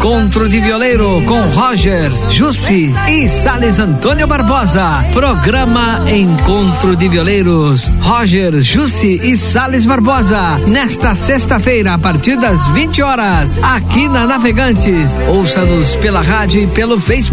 Encontro de Violeiro com Roger, Jussi e Sales Antônio Barbosa. Programa Encontro de Violeiros, Roger, Jussi e Sales Barbosa. Nesta sexta-feira, a partir das 20 horas, aqui na Navegantes. Ouça-nos pela rádio e pelo Facebook.